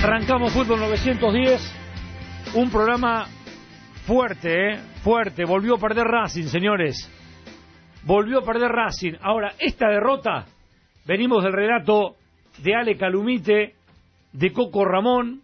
Arrancamos Fútbol 910, un programa fuerte, fuerte. Volvió a perder Racing, señores. Volvió a perder Racing. Ahora, esta derrota, venimos del relato de Ale Calumite, de Coco Ramón.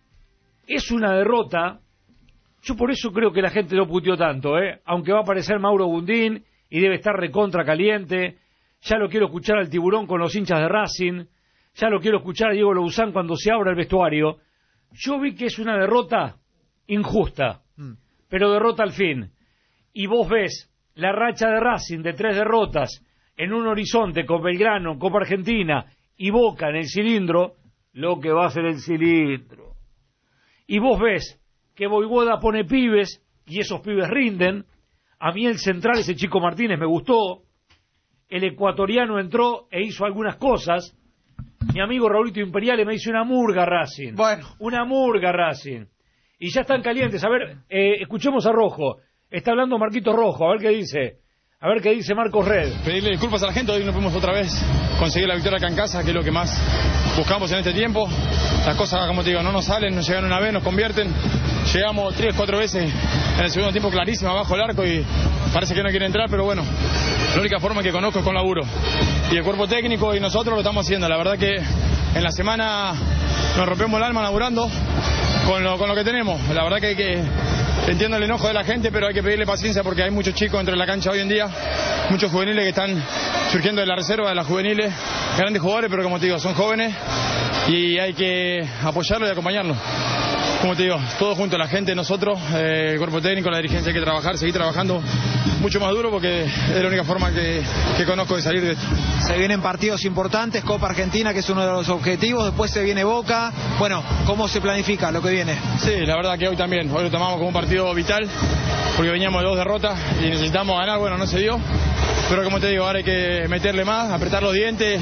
Es una derrota. Yo por eso creo que la gente no puteó tanto, aunque va a aparecer Mauro Gundín y debe estar recontra caliente. Ya lo quiero escuchar al Tiburón con los hinchas de Racing. Ya lo quiero escuchar a Diego Louzán cuando se abra el vestuario. Yo vi que es una derrota injusta, pero derrota al fin. Y vos ves la racha de Racing de 3 derrotas en un horizonte con Belgrano, Copa Argentina y Boca en el cilindro, lo que va a ser el cilindro. Y vos ves que Voivoda pone pibes y esos pibes rinden. A mí el central, ese Chico Martínez, me gustó. El ecuatoriano entró e hizo algunas cosas. Mi amigo Raulito Imperiale me hizo una murga Racing. Bueno. Una murga Racing. Y ya están calientes. A ver, escuchemos a Rojo. Está hablando Marquito Rojo. A ver qué dice. A ver qué dice Marcos Red. Pedirle disculpas a la gente. Hoy no pudimos otra vez conseguir la victoria acá en casa, que es lo que más buscamos en este tiempo. Las cosas, como te digo, no nos salen, nos llegan una vez, nos convierten. Llegamos 3, 4 veces en el segundo tiempo clarísimo abajo el arco y parece que no quiere entrar, pero bueno, la única forma que conozco es con laburo. Y el cuerpo técnico y nosotros lo estamos haciendo. La verdad que en la semana nos rompemos el alma laburando con lo que tenemos. La verdad que entiendo el enojo de la gente, pero hay que pedirle paciencia porque hay muchos chicos dentro de la cancha hoy en día, muchos juveniles que están surgiendo de la reserva, de las juveniles, grandes jugadores, pero como te digo, son jóvenes y hay que apoyarlos y acompañarlos. Como te digo, todos juntos, la gente, nosotros, el cuerpo técnico, la dirigencia, hay que trabajar, seguir trabajando mucho más duro porque es la única forma que conozco de salir de esto. Se vienen partidos importantes, Copa Argentina, que es uno de los objetivos, después se viene Boca. Bueno, ¿cómo se planifica lo que viene? Sí, la verdad que hoy también, hoy lo tomamos como un partido vital porque veníamos de 2 derrotas y necesitamos ganar, bueno, no se dio, pero como te digo, ahora hay que meterle más, apretar los dientes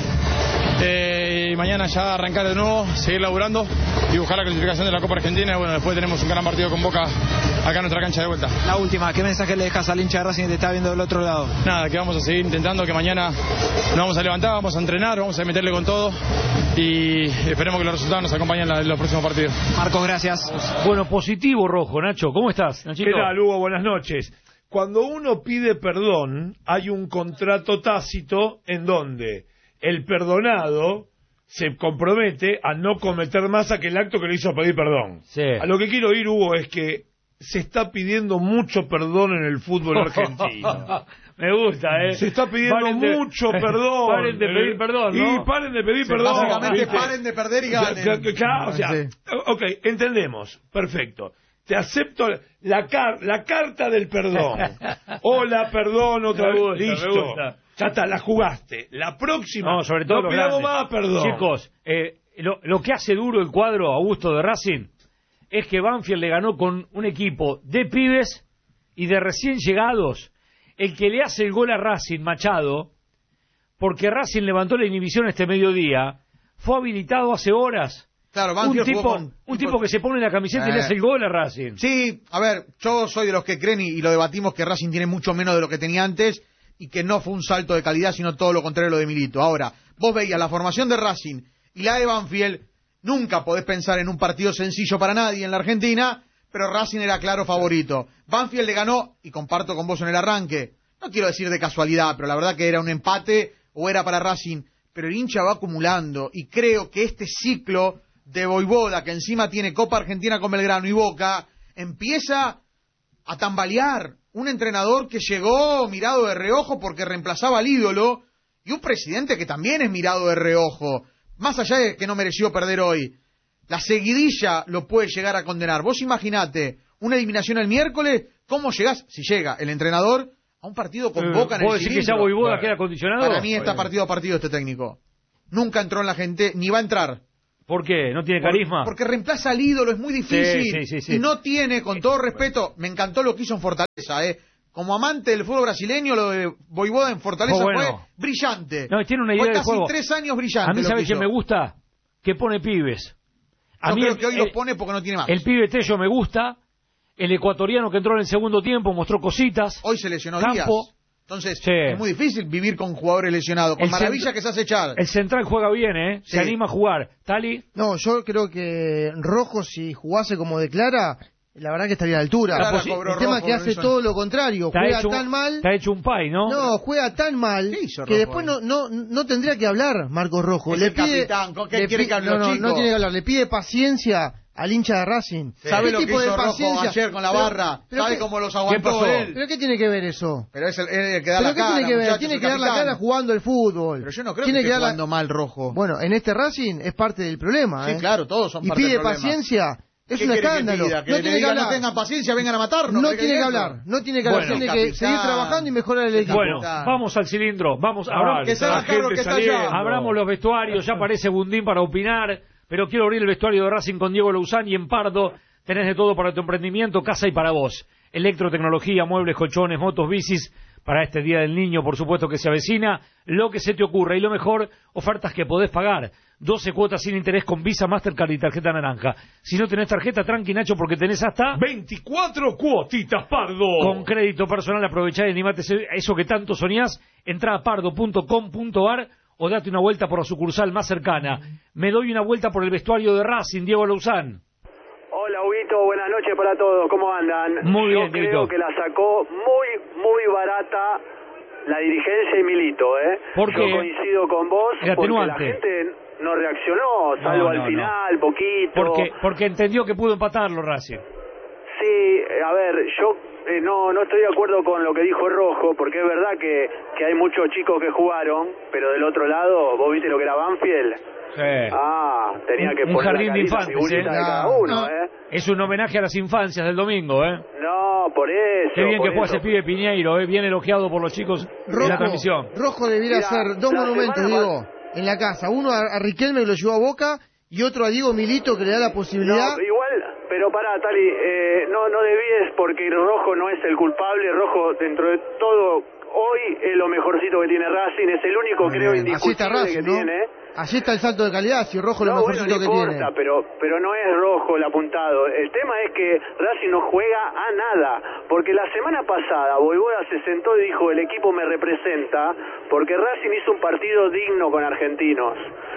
y mañana ya arrancar de nuevo, seguir laburando y buscar la clasificación de la Copa Argentina y bueno, después tenemos un gran partido con Boca acá en nuestra cancha de vuelta. La última, ¿qué mensaje le dejas al hincha de Racing que te está viendo del otro lado? Nada, que vamos a seguir intentando, que mañana nos vamos a levantar, vamos a entrenar, vamos a meterle con todo y esperemos que los resultados nos acompañen en los próximos partidos. Marcos, gracias. Bueno, positivo Rojo, Nacho, ¿cómo estás, Nachito? ¿Qué tal, Hugo? Buenas noches. Cuando uno pide perdón, hay un contrato tácito en donde el perdonado se compromete a no cometer más aquel acto que le hizo pedir perdón. Sí. A lo que quiero ir, Hugo, es que se está pidiendo mucho perdón en el fútbol argentino. Me gusta, Se está pidiendo mucho perdón. Paren de pedir perdón, ¿no? Y paren de pedir perdón. Básicamente, ¿viste? paren de perder y ganen. O sea, Sí. ok, entendemos, perfecto. Te acepto la carta del perdón. Hola, perdón, otra vez. Listo. Me gusta. Ya está, la jugaste. La próxima, No, sobre todo no los pidamos grandes. más perdón. Chicos, lo que hace duro el cuadro Augusto de Racing es que Banfield le ganó con un equipo de pibes y de recién llegados. El que le hace el gol a Racing, Machado, porque Racing levantó la inhibición este mediodía, fue habilitado hace horas. Claro, Un tipo que se pone la camiseta y le hace el gol a Racing. Sí, a ver, yo soy de los que creen y lo debatimos que Racing tiene mucho menos de lo que tenía antes y que no fue un salto de calidad, sino todo lo contrario a lo de Milito. Ahora, vos veías la formación de Racing y la de Banfield, nunca podés pensar en un partido sencillo para nadie en la Argentina, pero Racing era claro favorito. Banfield le ganó, y comparto con vos en el arranque, no quiero decir de casualidad, pero la verdad que era un empate o era para Racing, pero el hincha va acumulando y creo que este ciclo de Voivoda, que encima tiene Copa Argentina con Belgrano y Boca, empieza a tambalear. Un entrenador que llegó mirado de reojo porque reemplazaba al ídolo, y un presidente que también es mirado de reojo, más allá de que no mereció perder hoy. La seguidilla lo puede llegar a condenar. Vos imaginate una eliminación el miércoles, ¿cómo llegás, si llega el entrenador, a un partido con Boca en el ¿Puedo decir que ya cilindro? Voivoda queda condicionado? Para mí está partido a partido este técnico. Nunca entró en la gente, ni va a entrar. ¿Por qué? ¿No tiene carisma? Porque reemplaza al ídolo, es muy difícil. Sí. Y no tiene, con todo respeto, me encantó lo que hizo en Fortaleza, Como amante del fútbol brasileño, lo de Voivoda en Fortaleza bueno. fue brillante. No, tiene una idea fue de casi juego. 3 años brillante. A mí, lo ¿sabes que qué hizo. me gusta? Que pone pibes. A Yo mí creo que hoy los pone porque no tiene más. El pibe Tello me gusta. El ecuatoriano que entró en el segundo tiempo mostró cositas. Hoy se lesionó Campo. Díaz. Entonces, Sí. es muy difícil vivir con jugadores lesionados. Con Maravilla que se hace echar. El central juega bien, ¿eh? Sí. Se anima a jugar. ¿Tali? No, yo creo que Rojo, si jugase como declara, la verdad que estaría a la altura. Claro, El cobró tema Rojo, es que hace Robinson. todo lo contrario, juega tan mal. Te ha hecho un pay, ¿no? No, juega tan mal ¿Qué hizo que Rojo después no tendría que hablar Marcos Rojo. Es Le el pide, capitán, ¿con qué le quiere pi- que hable no, los no, chicos? no tiene que hablar, le pide paciencia al hincha de Racing. ¿Sabe ¿Qué lo que tipo de hizo Rojo paciencia? ayer con la Pero- barra? pero ¿Sabe qué- cómo los ¿Qué aguantó pasó? él? ¿Pero qué tiene que ver eso? Pero es el que da ¿Pero la qué cara, tiene que ver? muchachos, Tiene el que dar la capitán. cara jugando el fútbol. Pero yo no creo Tiene que esté dar la- jugando mal Rojo. Bueno, en este Racing es parte del problema. Sí, claro, todos son Y parte pide del problema. paciencia. Es ¿Qué un quiere que escándalo. pida? ¿Que No le tiene que diga, hablar. no tengan paciencia, vengan a matarnos? No ¿Cree tiene que eso? hablar. No tiene que hablar. Bueno, Tiene que capitán. seguir trabajando y mejorar el equipo. Bueno, vamos al cilindro. Vamos a que salga Carlos, que está allá. Abramos los vestuarios, ya aparece Bundín para opinar, pero quiero abrir el vestuario de Racing con Diego Louzán y en Pardo tenés de todo para tu emprendimiento, casa y para vos. Electrotecnología, muebles, colchones, motos, bicis, para este Día del Niño, por supuesto que se avecina, lo que se te ocurra y lo mejor, ofertas que podés pagar. 12 cuotas sin interés con Visa, Mastercard y tarjeta naranja. Si no tenés tarjeta, tranqui Nacho, porque tenés hasta 24 cuotitas, Pardo. con crédito personal. Aprovechá y animate eso que tanto soñás. Entrá a pardo.com.ar o date una vuelta por la sucursal más cercana. Me doy una vuelta por el vestuario de Racing, Diego Louzán. Hola, Huguito, buenas noches para todos, ¿cómo andan? Muy bien, Yo creo Dieguito. que la sacó muy barata la dirigencia y Milito, ¿eh? ¿Por qué? Yo coincido con vos, El porque la atenuante. gente no reaccionó, salvo al final, poquito. Porque entendió que pudo empatarlo Racing. Sí, a ver, yo no estoy de acuerdo con lo que dijo Rojo, porque es verdad que hay muchos chicos que jugaron, pero del otro lado, ¿vos viste lo que era Banfield? Sí. Tenía que Un poner jardín la de carita, infantes, figurita ¿eh? de cada No, uno, no. ¿eh? Es un homenaje a las infancias del domingo, ¿eh? No, por eso. Qué bien por que juega eso. ese pibe Piñeiro, bien elogiado por los chicos de la transmisión. Rojo debiera Mira, hacer dos la monumentos, semana Diego, en la casa. Uno a Riquelme que lo llevó a Boca y otro a Diego Milito que le da la posibilidad. No, igual, pero pará, Tali, no debíes porque Rojo no es el culpable. Rojo, dentro de todo, hoy es lo mejorcito que tiene Racing, es el único, creo, Así está indiscutible Racing, que ¿no? tiene. Allí está el salto de calidad, si Rojo lo No, bueno, mejorcito no que importa, tiene. pero no es Rojo el apuntado. El tema es que Racing no juega a nada, porque la semana pasada Boivoda se sentó y dijo, el equipo me representa, porque Racing hizo un partido digno con Argentinos.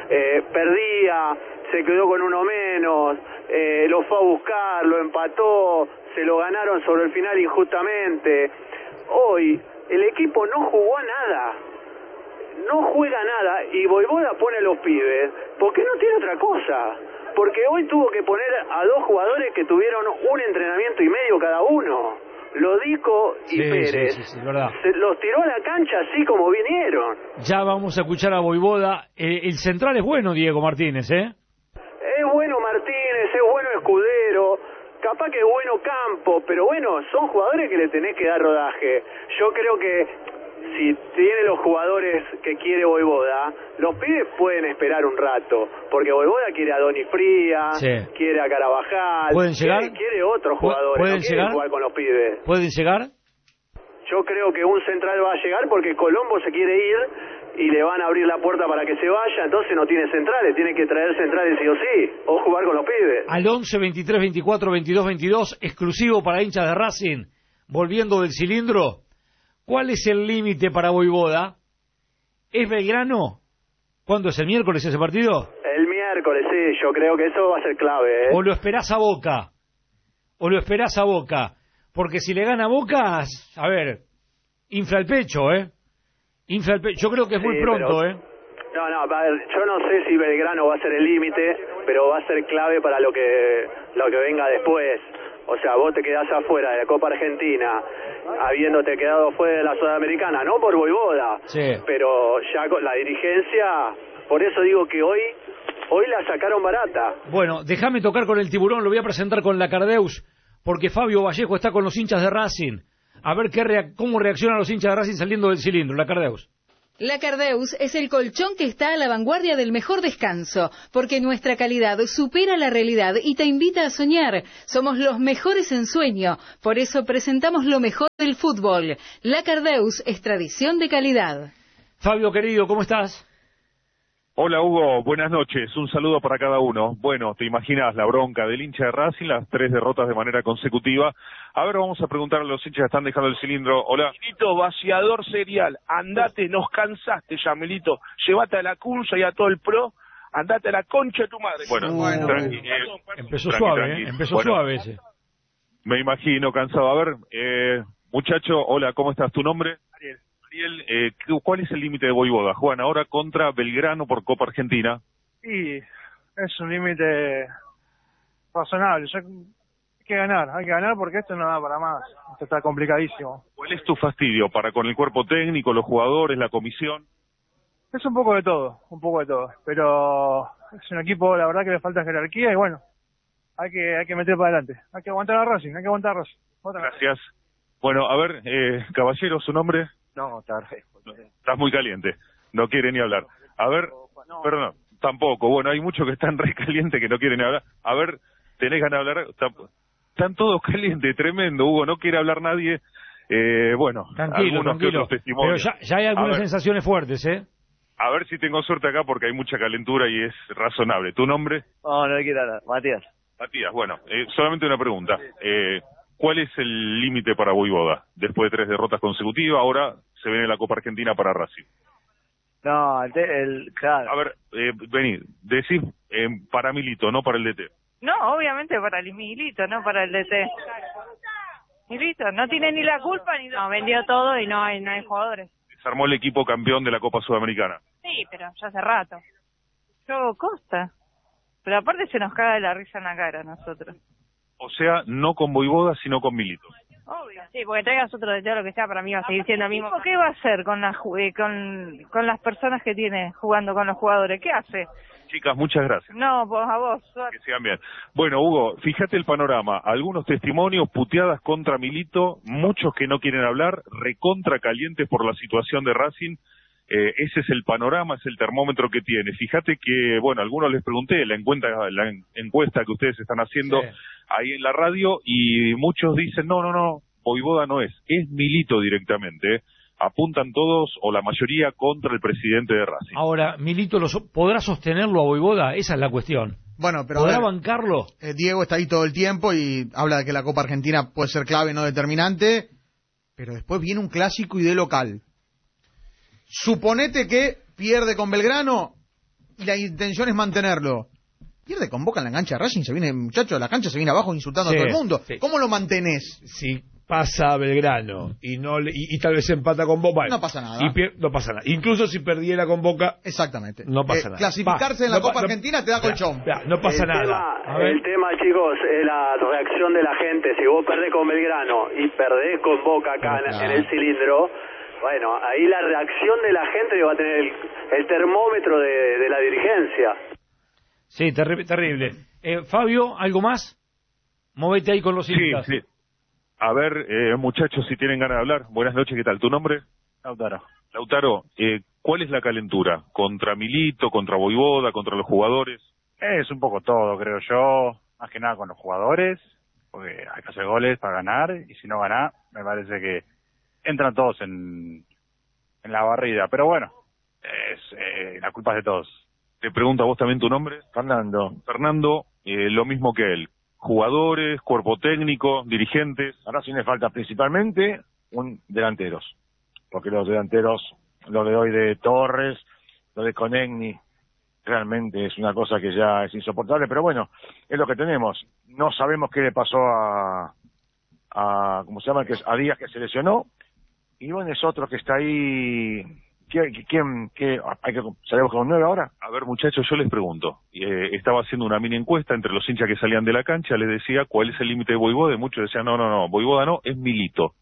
Perdía, se quedó con uno menos, lo fue a buscar, lo empató, se lo ganaron sobre el final injustamente. Hoy el equipo no jugó a nada. No juega nada y Boivoda pone a los pibes porque no tiene otra cosa, porque hoy tuvo que poner a dos jugadores que tuvieron un entrenamiento y medio cada uno, Lodico y Pérez. Sí, verdad. Se los tiró a la cancha así como vinieron. Ya vamos a escuchar a Boivoda. El central es bueno, Diego Martínez, ¿eh? Es bueno Martínez, es bueno Escudero, capaz que es bueno Campo, pero bueno, son jugadores que le tenés que dar rodaje. Yo creo que si tiene los jugadores que quiere Boivoda, los pibes pueden esperar un rato, porque Boivoda quiere a Doni Frías, Sí. quiere a Carabajal, ¿Pueden llegar? quiere otros jugadores, ¿Pueden no quiere llegar? jugar con los pibes. ¿Pueden llegar? Yo creo que un central va a llegar porque Colombo se quiere ir y le van a abrir la puerta para que se vaya, entonces no tiene centrales, tiene que traer centrales sí o sí, o jugar con los pibes. Al 11, 23, 24, 22, 22, exclusivo para hinchas de Racing, volviendo del cilindro. ¿Cuál es el límite para Boivoda? ¿Es Belgrano? ¿Cuándo es el miércoles ese partido? El miércoles, sí, yo creo que eso va a ser clave, ¿eh? ¿O lo esperás a Boca? Porque si le gana a Boca, a ver, infla el pecho, ¿eh? Yo creo que es muy Sí, pronto, pero- ¿eh? No, a ver, yo no sé si Belgrano va a ser el límite, pero va a ser clave para lo que venga después. O sea, vos te quedás afuera de la Copa Argentina, habiéndote quedado fuera de la Sudamericana, no por Boivoda, Sí. pero ya con la dirigencia, por eso digo que hoy la sacaron barata. Bueno, déjame tocar con el tiburón, lo voy a presentar con la Cardeus, porque Fabio Vallejo está con los hinchas de Racing. A ver cómo reaccionan los hinchas de Racing saliendo del cilindro, la Cardeus. La Cardeus es el colchón que está a la vanguardia del mejor descanso, porque nuestra calidad supera la realidad y te invita a soñar. Somos los mejores en sueño, por eso presentamos lo mejor del fútbol. La Cardeus es tradición de calidad. Fabio, querido, ¿cómo estás? Hola Hugo, buenas noches, un saludo para cada uno. Bueno, te imaginas la bronca del hincha de Racing, las 3 derrotas de manera consecutiva. A ver, vamos a preguntar a los hinchas que están dejando el cilindro. Hola. Milito, vaciador serial, andate, nos cansaste ya, Milito. Llévate a la Cunza y a todo el pro, andate a la concha de tu madre. Bueno, tranqui, empezó suave, empezó suave ese. Me imagino, cansado. A ver, muchacho, hola, ¿cómo estás? ¿Tu nombre? Ariel. ¿Cuál es el límite de Voivoda? Juegan ahora contra Belgrano por Copa Argentina. Sí, es un límite razonable. Hay que ganar porque esto no da para más. Esto está complicadísimo. ¿Cuál es tu fastidio para con el cuerpo técnico, los jugadores, la comisión? Es un poco de todo. Pero es un equipo, la verdad, que le falta jerarquía y bueno, hay que meter para adelante. Hay que aguantar a Racing, Gracias. Bueno, a ver, caballero, ¿su nombre? No, Estás muy caliente, no quiere ni hablar. A ver, perdón, tampoco. Bueno, hay muchos que están re calientes que no quieren ni hablar. A ver, ¿tenés ganas de hablar? Están todos calientes, tremendo, Hugo, no quiere hablar nadie. Bueno, algunos que otros testimonios. Pero ya hay algunas sensaciones fuertes, ¿eh? A ver si tengo suerte acá porque hay mucha calentura y es razonable. ¿Tu nombre? No hay que dar, Matías. Matías, bueno, solamente una pregunta. ¿Cuál es el límite para Voivoda? Después de 3 derrotas consecutivas, ahora se viene la Copa Argentina para Racing. No, claro. A ver, vení, decís para Milito, no para el DT. No, obviamente para el Milito, no para el DT. Milito, no tiene ni la culpa ni... No, vendió todo y no hay jugadores. Desarmó el equipo campeón de la Copa Sudamericana. Sí, pero ya hace rato. Yo, Costa. Pero aparte se nos caga de la risa en la cara a nosotros. O sea, no con Voivoda, sino con Milito. Obvio, sí, porque traigas otro de todo lo que sea, para mí va a seguir siendo el mismo. ¿Qué va a hacer con las personas que tiene jugando con los jugadores? ¿Qué hace? Chicas, muchas gracias. No, pues a vos. Que sigan bien. Bueno, Hugo, fíjate el panorama. Algunos testimonios, puteadas contra Milito, muchos que no quieren hablar, recontra calientes por la situación de Racing. Ese es el panorama, es el termómetro que tiene. Fíjate que, bueno, algunos les pregunté la encuesta que ustedes están haciendo ahí en la radio y muchos dicen, no, Voivoda no es Milito directamente. Apuntan todos o la mayoría contra el presidente de Racing. Ahora, Milito, ¿podrá sostenerlo a Voivoda? Esa es la cuestión. Bueno, pero ¿podrá bancarlo? Diego está ahí todo el tiempo y habla de que la Copa Argentina puede ser clave, no determinante, pero después viene un clásico y de local. Suponete que pierde con Belgrano y la intención es mantenerlo. Pierde con Boca en la cancha de Racing, se viene, muchacho, la cancha se viene abajo insultando a todo el mundo. Sí. ¿Cómo lo mantenés? Si pasa a Belgrano y tal vez empata con Boca, no pasa nada. No pasa nada. Incluso si perdiera con Boca, exactamente. No pasa nada. Clasificarse en la Copa Argentina te da colchón. No pasa nada. El tema, chicos, es la reacción de la gente. Si vos perdés con Belgrano y perdés con Boca acá en el cilindro, bueno, ahí la reacción de la gente va a tener el termómetro de la dirigencia. Sí, terrible. Fabio, ¿algo más? Movete ahí con los hinchas. Sí. A ver, muchachos, si tienen ganas de hablar. Buenas noches, ¿qué tal? ¿Tu nombre? Lautaro, ¿cuál es la calentura? ¿Contra Milito, contra Voivoda, contra los jugadores? Es un poco todo, creo yo. Más que nada con los jugadores, porque hay que hacer goles para ganar, y si no gana, me parece que entran todos en la barrida. Pero bueno, la culpa es de todos. Te pregunto a vos también tu nombre. Fernando, lo mismo que él. Jugadores, cuerpo técnico, dirigentes. Ahora sí me falta principalmente delanteros, porque los delanteros, lo de hoy de Torres, lo de Conegni, realmente es una cosa que ya es insoportable, pero bueno, es lo que tenemos. No sabemos qué le pasó a ¿cómo se llama? A Díaz, que se lesionó, y bueno, es otro que está ahí. ¿Quién? ¿Hay que salir con 9 ahora? A ver, muchachos, yo les pregunto. Estaba haciendo una mini encuesta entre los hinchas que salían de la cancha, les decía cuál es el límite de Voivoda, y muchos decían, no, Voivoda no, es Milito.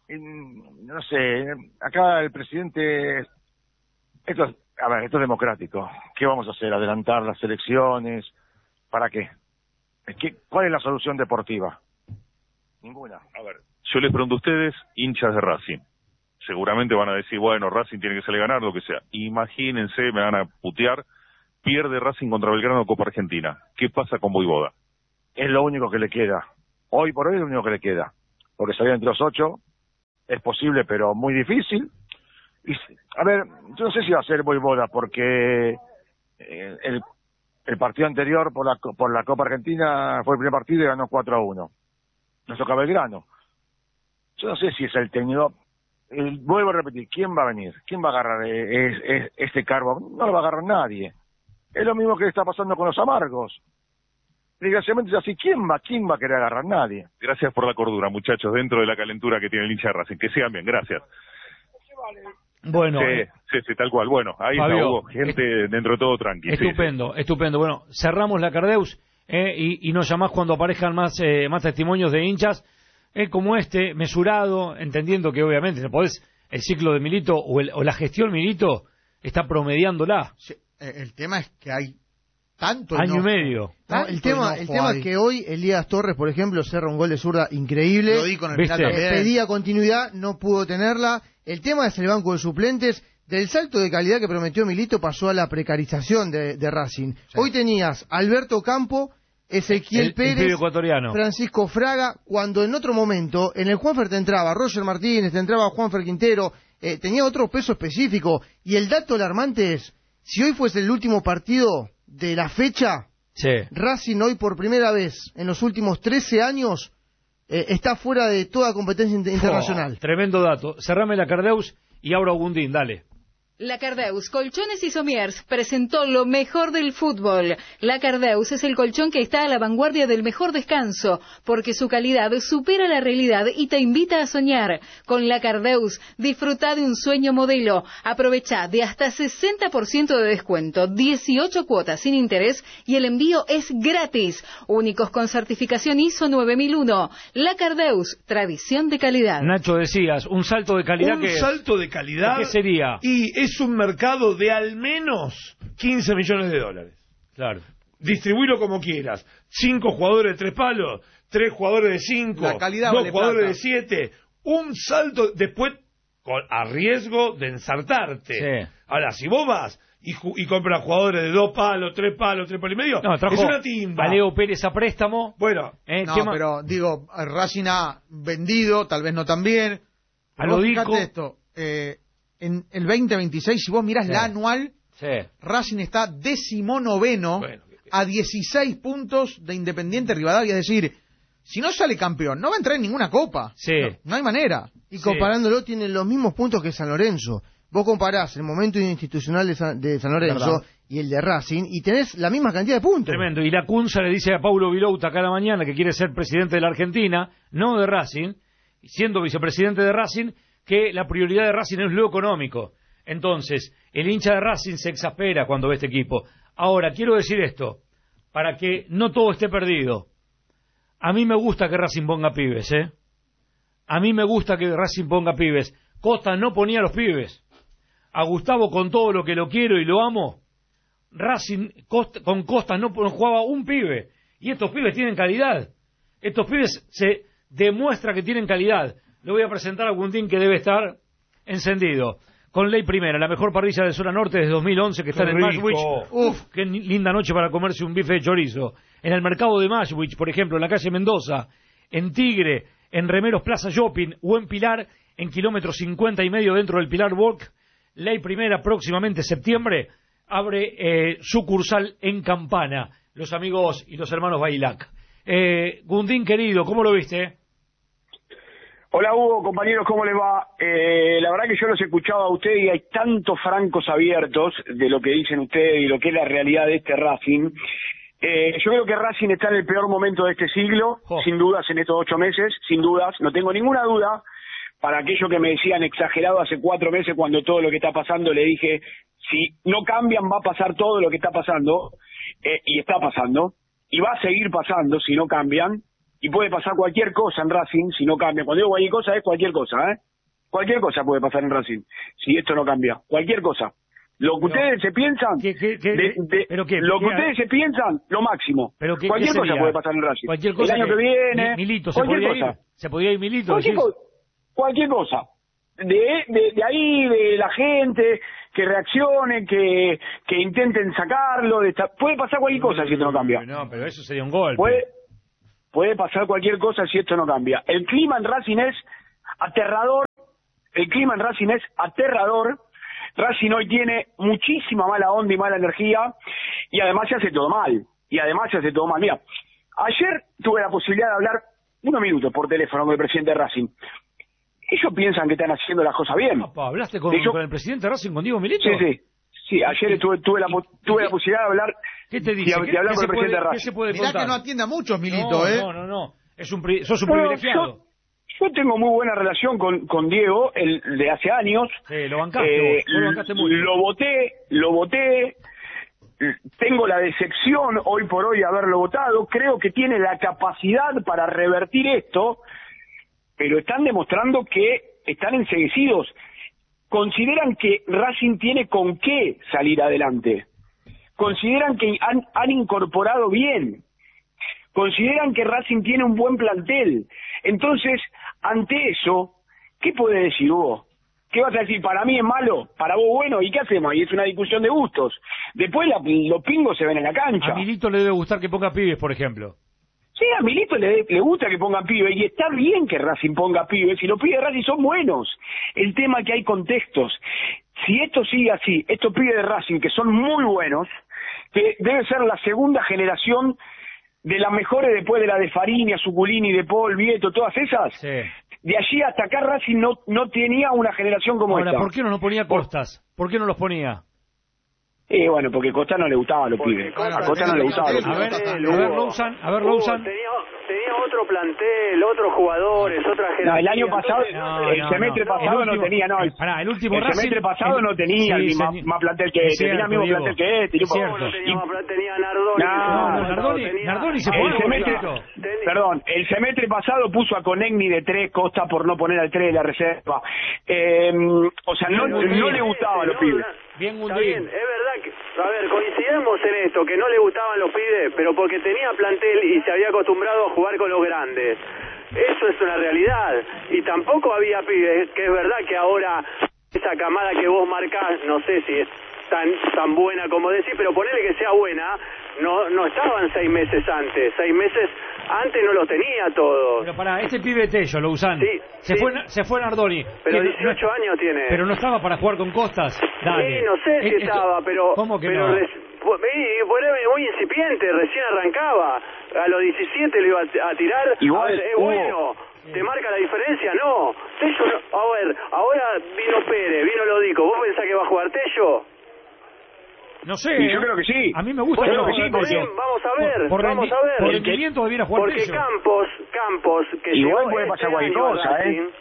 No sé, acá el presidente... Esto es democrático. ¿Qué vamos a hacer? ¿Adelantar las elecciones? ¿Para qué? ¿Cuál es la solución deportiva? Ninguna. A ver, yo les pregunto a ustedes, hinchas de Racing. Seguramente van a decir, bueno, Racing tiene que salir a ganar, lo que sea. Imagínense, me van a putear, pierde Racing contra Belgrano Copa Argentina. ¿Qué pasa con Voivoda? Es lo único que le queda. Hoy por hoy es lo único que le queda. Porque salir entre los 8 es posible, pero muy difícil. Y, a ver, yo no sé si va a ser Voivoda, porque el partido anterior por la Copa Argentina fue el primer partido y ganó 4-1. Nos toca Belgrano. Yo no sé si es el técnico. Vuelvo a repetir, ¿quién va a venir? ¿Quién va a agarrar este cargo? No lo va a agarrar nadie. Es lo mismo que está pasando con los amargos. Desgraciadamente es así. ¿Quién va a querer agarrar? Nadie. Gracias por la cordura, muchachos, dentro de la calentura que tiene el hincha de Racing. Que sigan bien, gracias. Bueno, sí, tal cual. Bueno, ahí Fabio, está, hubo gente dentro de todo tranquilo. Estupendo, estupendo. Bueno, cerramos la Cardeus y nos llamás cuando aparezcan más testimonios de hinchas como este, mesurado, entendiendo que obviamente no podés, el ciclo de Milito o la gestión Milito está promediándola. Sí, el tema es que hay tanto año y medio. No, el tema es que hoy Elías Torres, por ejemplo, cerra un gol de zurda increíble. Lo di con el pedía continuidad, no pudo tenerla. El tema es el banco de suplentes. Del salto de calidad que prometió Milito pasó a la precarización de Racing. Sí. Hoy tenías Alberto Campo, Ezequiel Pérez, ecuatoriano, Francisco Fraga, cuando en otro momento en el Juanfer te entraba Roger Martínez, te entraba Juanfer Quintero, tenía otro peso específico. Y el dato alarmante es, si hoy fuese el último partido de la fecha, sí, Racing hoy por primera vez en los últimos 13 años está fuera de toda competencia internacional. Tremendo dato. Cerrame la Cardeus y abro Gundín, dale. La Cardeus Colchones y Somiers presentó lo mejor del fútbol. La Cardeus es el colchón que está a la vanguardia del mejor descanso, porque su calidad supera la realidad y te invita a soñar. Con la Cardeus, disfruta de un sueño modelo. Aprovecha de hasta 60% de descuento, 18 cuotas sin interés y el envío es gratis. Únicos con certificación ISO 9001. La Cardeus, tradición de calidad. Nacho, decías, un salto de calidad. Un salto de calidad. ¿Qué sería? Y es un mercado de al menos 15 millones de dólares. Claro. Distribuirlo como quieras. 5 jugadores de 3 palos, 3 jugadores de 5, 2 jugadores de 7. Un salto después a riesgo de ensartarte. Sí. Ahora, si vos vas y compras jugadores de 2 palos, 3 palos, 3 palos y medio, es una timba. A Leo Pérez a préstamo. Bueno, pero digo, Racing ha vendido, tal vez no tan bien. A lo dijo. Fíjate esto, en el 2026, si vos mirás la anual, Racing está 19º a 16 puntos de Independiente Rivadavia. Es decir, si no sale campeón, no va a entrar en ninguna copa. No hay manera. Y comparándolo, tiene los mismos puntos que San Lorenzo. Vos comparás el momento institucional de San Lorenzo y el de Racing y tenés la misma cantidad de puntos. Tremendo. Y la Cunza le dice a Paulo Vilouta cada mañana que quiere ser presidente de la Argentina, no de Racing, siendo vicepresidente de Racing, que la prioridad de Racing es lo económico. Entonces, el hincha de Racing se exaspera cuando ve este equipo. Ahora, quiero decir esto, para que no todo esté perdido. A mí me gusta que Racing ponga pibes, A mí me gusta que Racing ponga pibes. Costa no ponía a los pibes. A Gustavo, con todo lo que lo quiero y lo amo, Racing con Costa no jugaba un pibe. Y estos pibes tienen calidad. Estos pibes se demuestra que tienen calidad. Le voy a presentar a Gundín, que debe estar encendido. Con Ley Primera, la mejor parrilla de zona norte desde 2011, que está en el Mashwich. Uf, qué linda noche para comerse un bife de chorizo. En el mercado de Mashwich, por ejemplo, en la calle Mendoza, en Tigre, en Remeros Plaza Shopping o en Pilar, en kilómetro 50 y medio dentro del Pilar Walk. Ley Primera, próximamente septiembre, abre sucursal en Campana. Los amigos y los hermanos Bailac. Gundín, querido, ¿cómo lo viste? Hola Hugo, compañeros, ¿cómo les va? La verdad que yo los escuchaba a ustedes y hay tantos francos abiertos de lo que dicen ustedes y lo que es la realidad de este Racing. Yo creo que Racing está en el peor momento de este siglo, sin dudas en estos 8 meses, sin dudas, no tengo ninguna duda. Para aquellos que me decían exagerado hace 4 meses cuando todo lo que está pasando, le dije, si no cambian va a pasar todo lo que está pasando, y está pasando, y va a seguir pasando si no cambian. Y puede pasar cualquier cosa en Racing si no cambia. Cuando digo cualquier cosa, es cualquier cosa, Cualquier cosa puede pasar en Racing si esto no cambia. Cualquier cosa. Lo que ustedes se piensan, lo que ustedes se piensan, lo máximo. Cualquier cosa puede pasar en Racing. Cualquier cosa. El año que viene, Milito, cualquier cosa. ¿Se podía ir Milito? Cualquier cosa. De ahí, de la gente, que reaccione, que intenten sacarlo. Puede pasar cualquier cosa si esto no cambia. No, pero eso sería un golpe. Puede pasar cualquier cosa si esto no cambia. El clima en Racing es aterrador. Racing hoy tiene muchísima mala onda y mala energía. y además se hace todo mal. Mira, ayer tuve la posibilidad de hablar unos minutos por teléfono con el presidente de Racing. Ellos piensan que están haciendo las cosas bien. ¿Hablaste con el presidente de Racing, con Diego Milito? Sí, ayer tuve la posibilidad de hablar. ¿Qué te dice? De hablar con el presidente de Racing. ¿Qué se puede Mirá contar? que no atiende a muchos, Milito, No. Sos un privilegiado. Yo tengo muy buena relación con Diego, el de hace años. Sí, lo bancaste, vos lo bancaste mucho. Lo voté. Tengo la decepción hoy por hoy de haberlo votado. Creo que tiene la capacidad para revertir esto, pero están demostrando que están enceguecidos. Consideran que Racing tiene con qué salir adelante. Consideran que han incorporado bien. Consideran que Racing tiene un buen plantel. Entonces, ante eso, ¿qué puede decir vos? ¿Qué vas a decir? Para mí es malo, para vos bueno, ¿y qué hacemos? Y es una discusión de gustos. Después los pingos se ven en la cancha. A Milito le debe gustar que ponga pibes, por ejemplo. Sí, a Milito le gusta que pongan pibes, y está bien que Racing ponga pibes, y los pibes de Racing son buenos. El tema es que hay contextos. Si esto sigue así, estos pibes de Racing, que son muy buenos, que debe ser la segunda generación de las mejores después de la de Fariña, Suculini, De Paul, Vieto, todas esas, de allí hasta acá Racing no tenía una generación como esta. Ahora, ¿por qué no ponía Costas? ¿Por qué no los ponía? Bueno, porque a Costa no le gustaban los pibes. A Costa no le gustaban los pibes. A ver, Lousan. Tenía otro plantel, otros jugadores, otra generación. No, el año pasado, el semestre pasado no tenía, el último el semestre pasado no tenía más plantel que este, tenía el mismo plantel que este. Tenía Nardoni. Nardoni se fue. Perdón, el semestre pasado puso a Conegni de 3, Costa por no poner al 3 de la reserva. O sea, no le gustaban los pibes. Está bien, es verdad que, a ver, coincidimos en esto, que no le gustaban los pibes, pero porque tenía plantel y se había acostumbrado a jugar con los grandes. Eso es una realidad. Y tampoco había pibes, que es verdad que ahora esa camada que vos marcás, no sé si es tan buena como decís, pero ponele que sea buena, no estaban 6 meses antes. 6 meses antes no los tenía todos. Pero pará, este pibe Tello, lo usan. Se fue Nardoni. Pero 18 años tiene. Pero no estaba para jugar con Costas. Dale. Sí, no sé si estaba, pero... ¿Cómo que pero no? Muy incipiente, recién arrancaba. A los 17 lo iba a tirar. Igual, es bueno. ¿Te marca la diferencia? No. Tello, a ver, ahora vino Pérez, vino Lodico. ¿Vos pensás que va a jugar Tello? No sé. Y yo creo que sí. A mí me gusta. Bueno, que sí, vamos a ver. Por rendimiento debiera jugar porque Tello. Campos que igual llegó puede pasar cualquier cosa,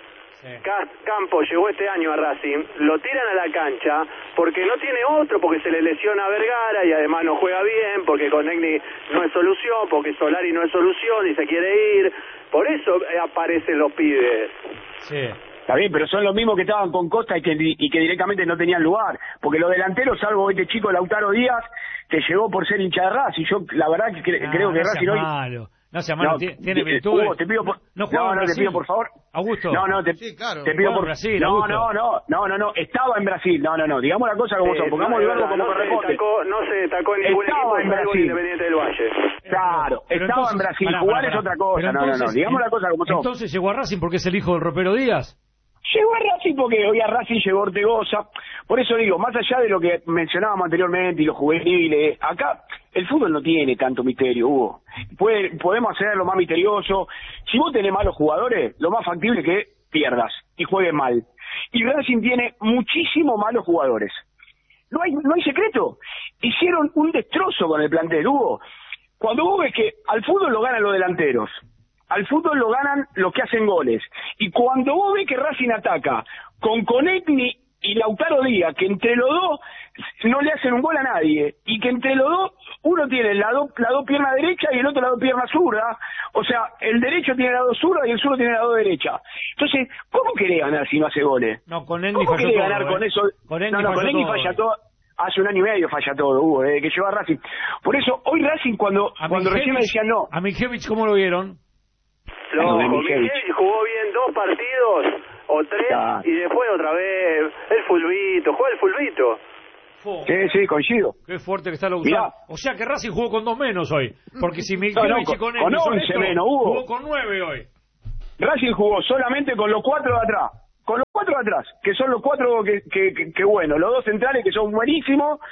Campos llegó este año a Racing, lo tiran a la cancha porque no tiene otro, porque se le lesiona a Vergara y además no juega bien, porque Conegni no es solución, porque Solari no es solución y se quiere ir. Por eso aparecen los pibes. Sí. Está bien, pero son los mismos que estaban con Costa y que directamente no tenían lugar. Porque los delanteros, salvo este chico Lautaro Díaz, que llegó por ser hincha de Racing. Yo, la verdad, que creo que Racing hoy... No sea malo, tiene virtudes. Hugo, te pido por... No, te pido por favor. Augusto. Te pido por... Brasil, No, estaba en Brasil. No, digamos la cosa como son, pongamos el verbo como corresponde. No se destacó en ningún equipo, en Brasil. Independiente del Valle. Claro, estaba en Brasil. Jugar es otra cosa. No, digamos la cosa como son. Entonces llegó a Racing porque es el hijo del ropero Díaz. Llegó a Racing porque hoy a Racing llegó Ortegoza. Por eso digo, más allá de lo que mencionábamos anteriormente y los juveniles, acá el fútbol no tiene tanto misterio, Hugo. Podemos hacerlo más misterioso. Si vos tenés malos jugadores, lo más factible es que pierdas y juegues mal. Y Racing tiene muchísimos malos jugadores. No hay secreto. Hicieron un destrozo con el plantel, Hugo. Cuando vos ves que al fútbol lo ganan los delanteros, al fútbol lo ganan los que hacen goles. Y cuando vos ves que Racing ataca con Conegni y Lautaro Díaz, que entre los dos no le hacen un gol a nadie, y que entre los dos uno tiene la dos piernas derecha y el otro la dos piernas zurda, o sea, el derecho tiene la dos zurda y el zurdo tiene la dos derecha. Entonces, ¿cómo querés ganar si no hace goles? No, Conegni ¿Cómo querés todo, ganar con eso? Conegni falla todo. Hace 1 año y medio falla todo, Hugo, desde que llegó a Racing. Por eso, hoy Racing, cuando recién me decían no. ¿A Mijevich cómo lo vieron? Mijevich jugó bien 2 partidos o 3 y después otra vez el fulbito, juega el fulbito. Sí, coincido. Qué fuerte que está Lautaro. O sea que Racing jugó con 2 menos hoy, porque si Mijevich con 11 menos, Hugo. Jugó con 9 hoy. Racing jugó solamente con los 4 de atrás. Con los 4 de atrás, que son los 4 que bueno, los 2 centrales que son buenísimos,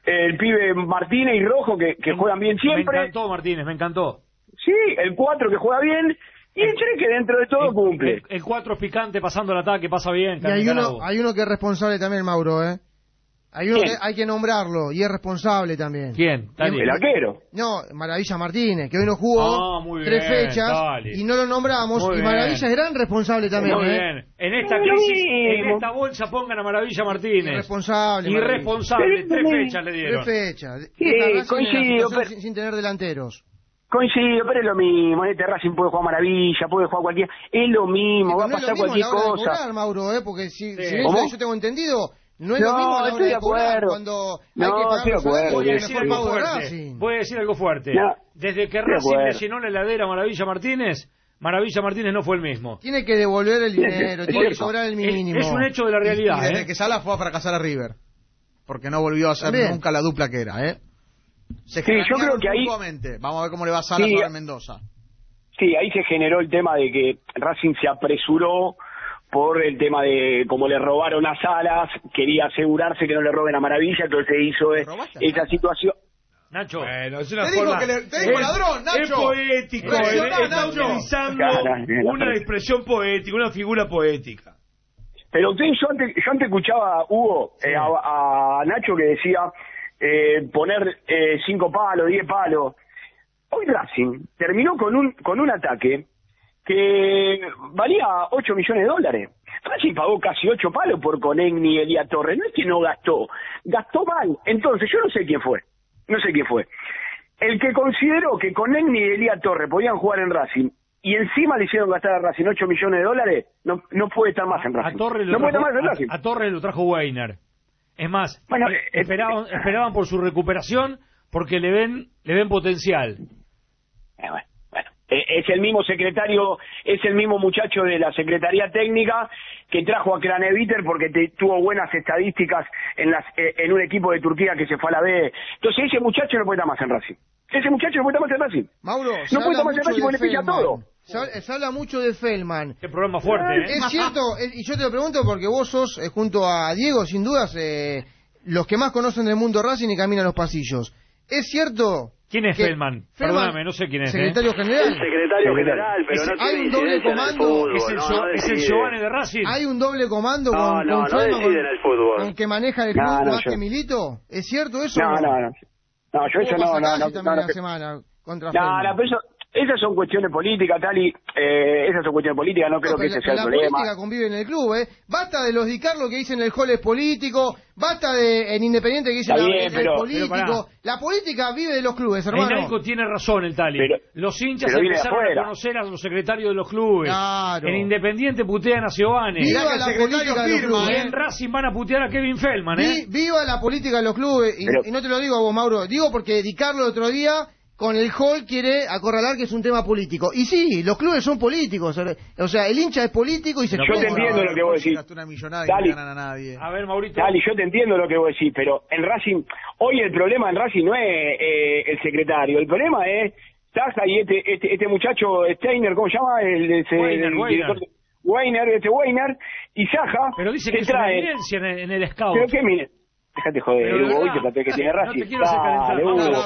el pibe Martínez y Rojo, que juegan bien siempre. Me encantó Martínez, me encantó. Sí, el 4 que juega bien, y el 3 que dentro de todo cumple. El 4 es picante, pasando el ataque, pasa bien. Y hay uno que es responsable también, Mauro, ¿eh? Hay uno que hay que nombrarlo, y es responsable también. ¿Quién? El arquero. No, Maravilla Martínez, que hoy no jugó 3 fechas, y no lo nombramos, y Maravilla es gran responsable también. Muy bien. En esta crisis, en esta bolsa pongan a Maravilla Martínez. Irresponsable, 3 fechas le dieron. 3 fechas. Sí, coincido, sin tener delanteros. Coincido, pero es lo mismo. En este Racing puede jugar Maravilla, puede jugar cualquier... Es lo mismo, va a pasar cualquier cosa. Cobrar, Mauro, porque si yo tengo entendido... No es lo mismo a la hora de cobrar cuando hay que pagar los salarios. Voy a decir algo fuerte. Desde que Racing le llenó la heladera a Maravilla Martínez no fue el mismo. Tiene que devolver el dinero, tiene que cobrar el mínimo. Es un hecho de la realidad. Y desde que Sala fue a fracasar a River. Porque no volvió a ser nunca la dupla que era, Sí, yo creo que ahí... Vamos a ver cómo le va a Sala a Mendoza. Sí, ahí se generó el tema de que Racing se apresuró por el tema de como le robaron a Salas, quería asegurarse que no le roben a Maravilla, entonces hizo esa situación. Nacho, bueno, es una te forma... dijo ladrón, Nacho. Es poético, está utilizando una expresión poética, una figura poética. Pero yo antes escuchaba, Hugo, a Nacho que decía poner 5 palos, 10 palos. Hoy Racing terminó con un ataque que valía $8 millones. Racing pagó casi 8 palos por Conegni y Elia Torres. No es que no gastó mal. Entonces, yo no sé quién fue. El que consideró que Conegni y Elia Torres podían jugar en Racing y encima le hicieron gastar a Racing $8 millones, no puede estar más en Racing. A Torres lo trajo Weiner. Es más, bueno, esperaban por su recuperación porque le ven potencial. Bueno. Es el mismo secretario, es el mismo muchacho de la Secretaría Técnica que trajo a Craneviter porque tuvo buenas estadísticas en un equipo de Turquía que se fue a la B. Entonces ese muchacho no puede estar más en Racing. Mauro, no puede estar más en Racing porque le pilla todo. Se habla mucho de Feldman. Qué programa fuerte, Es cierto, y yo te lo pregunto porque vos sos, junto a Diego, sin dudas, los que más conocen del mundo Racing y caminan los pasillos. ¿Es cierto? ¿Quién es Feldman? Perdóname, no sé quién es. Secretario general. El secretario general, pero no hay un doble comando. Es el Giovanni de Racing. Hay un doble comando con Feldman, el fútbol. Con que maneja el club más que Milito. ¿Es cierto eso? No, yo eso no. La semana contra Feldman. Pero esas son cuestiones políticas, Tali. Esas son cuestiones políticas, no creo que ese sea el problema. La política convive en el club, Basta de los Di Carlo que dicen el hall es político, basta de en Independiente que dicen es político. La política vive de los clubes, hermano. Enalco tiene razón el Tali. Los hinchas empezaron a conocer a los secretarios de los clubes. Claro. En Independiente putean a Giovanni. Viva la política de los clubes. En Racing van a putear a Kevin Feldman, Viva la política de los clubes. Y no te lo digo a vos, Mauro. Digo porque Di Carlo el otro día con el hall quiere acorralar que es un tema político. Y sí, los clubes son políticos. O sea, el hincha es político y se... Yo te entiendo lo que vos decís. A ver, Maurito. Dale, yo te entiendo lo que vos decís, pero en Racing, hoy el problema en Racing no es el secretario, el problema es Saja y este muchacho Steiner, ¿cómo se llama? Weiner y Saja. Pero dice que es una evidencia en el scout. ¿Pero qué mire? Déjate joder, Hugo, ¿viste? Para que tiene Racing. No te quiero hacer calentar.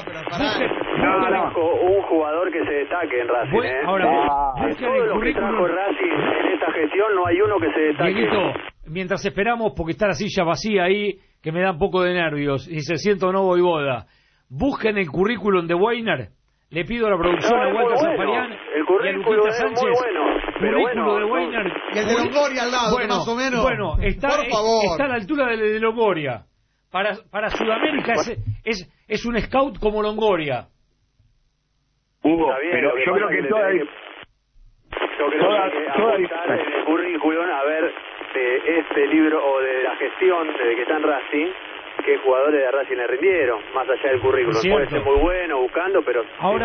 Un jugador que se destaque en Racing. Ahora, todos los que trajo Racing en esta gestión no hay uno que se destaque. Dieguito, mientras esperamos, porque está la silla vacía ahí, que me da un poco de nervios, y se siento no Voivoda, busquen el currículum de Weiner. Le pido a la producción a Walter Zafarian el currículum es Sánchez, muy bueno. Pero currículum de Weiner. Y el de Longoria al lado, más o menos. Bueno, está a la altura de Longoria. Para Sudamérica es un scout como Longoria. Hugo, pero yo creo que toda... Yo creo que apuntar en el currículum a ver de este libro o de la gestión desde que está en Racing, qué jugadores de Racing le rindieron, más allá del currículum. Puede ser muy bueno buscando, pero...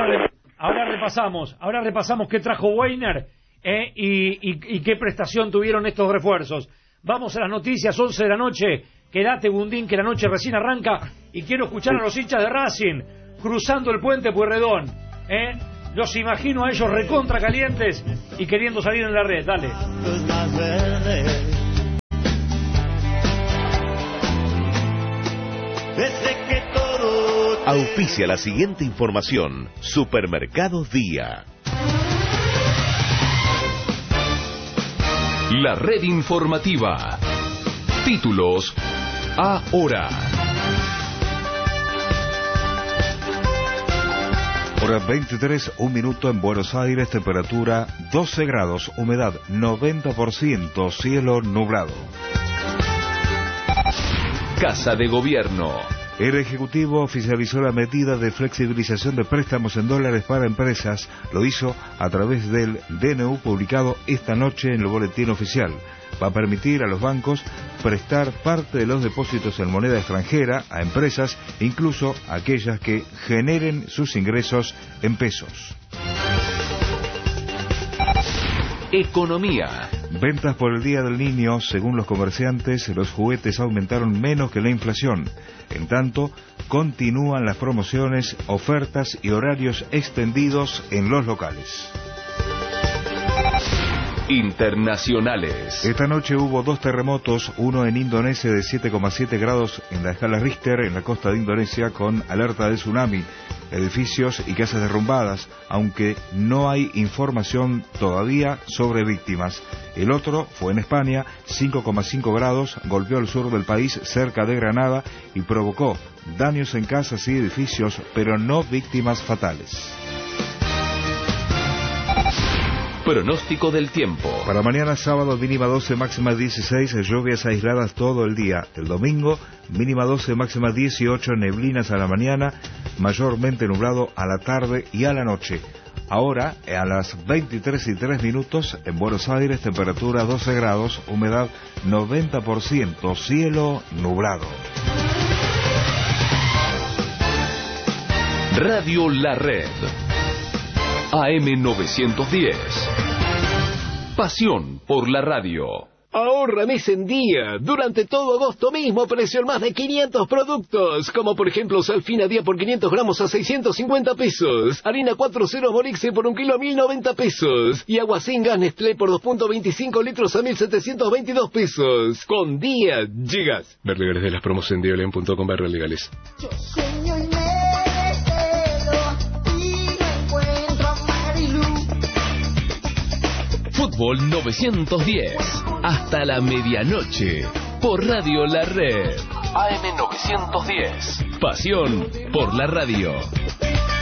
Ahora repasamos qué trajo Weiner y qué prestación tuvieron estos refuerzos. Vamos a las noticias, 11 de la noche. Quédate, Gundín, que la noche recién arranca y quiero escuchar a los hinchas de Racing cruzando el puente Pueyrredón. Los imagino a ellos recontra calientes y queriendo salir en la red. Dale. Desde que todo Auspicia la siguiente información. Supermercados Día. La red informativa. Títulos ahora. Hora 23, 1 minuto en Buenos Aires, temperatura 12 grados, humedad 90%, cielo nublado. Casa de Gobierno. El Ejecutivo oficializó la medida de flexibilización de préstamos en dólares para empresas. Lo hizo a través del DNU publicado esta noche en el Boletín Oficial. Va a permitir a los bancos prestar parte de los depósitos en moneda extranjera a empresas, incluso aquellas que generen sus ingresos en pesos. Economía. Ventas por el Día del Niño. Según los comerciantes, los juguetes aumentaron menos que la inflación. En tanto, continúan las promociones, ofertas y horarios extendidos en los locales. Internacionales. Esta noche hubo 2 terremotos, uno en Indonesia de 7,7 grados en la escala Richter en la costa de Indonesia con alerta de tsunami, edificios y casas derrumbadas, aunque no hay información todavía sobre víctimas. El otro fue en España, 5,5 grados, golpeó el sur del país cerca de Granada y provocó daños en casas y edificios, pero no víctimas fatales. Pronóstico del tiempo. Para mañana sábado, mínima 12, máxima 16, lluvias aisladas todo el día. El domingo, mínima 12, máxima 18, neblinas a la mañana, mayormente nublado a la tarde y a la noche. Ahora, a las 23:03 en Buenos Aires, temperatura 12 grados, humedad 90%, cielo nublado. Radio La Red. AM910. Pasión por la radio. Ahorra mes en día. Durante todo agosto mismo precio en más de 500 productos. Como por ejemplo Salfina Día por 500 gramos a 650 pesos. Harina 4.0 Morixe por 1 kilo a 1090 pesos. Y agua sin gas Nestlé por 2.25 litros a 1722 pesos. Con Día llegas. Ver legales de las promos en dialeon.com/legales. Yo sueño y me Fútbol 910. Hasta la medianoche. Por Radio La Red. AM910. Pasión por la radio.